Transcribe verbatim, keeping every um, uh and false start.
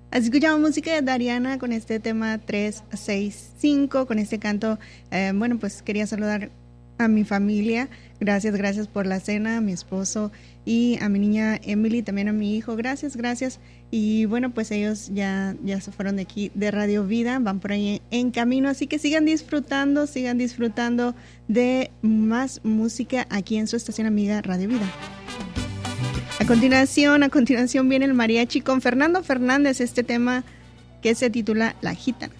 Así escuchamos música de Dariana con este tema tres seis cinco, con este canto. Eh, bueno, pues quería saludar a mi familia. Gracias, gracias por la cena, a mi esposo y a mi niña Emily, también a mi hijo. Gracias, gracias. Y bueno, pues ellos ya, ya se fueron de aquí de Radio Vida, van por ahí en, en camino. Así que sigan disfrutando, sigan disfrutando de más música aquí en su estación amiga Radio Vida. A continuación, a continuación viene el mariachi con Fernando Fernández, este tema que se titula La Gitana.